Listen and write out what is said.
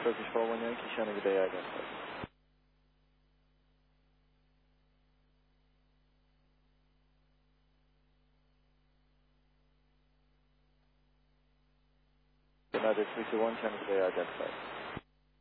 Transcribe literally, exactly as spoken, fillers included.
Turkish four one Yankee, showing the day identified. United three two one, showing the day identified.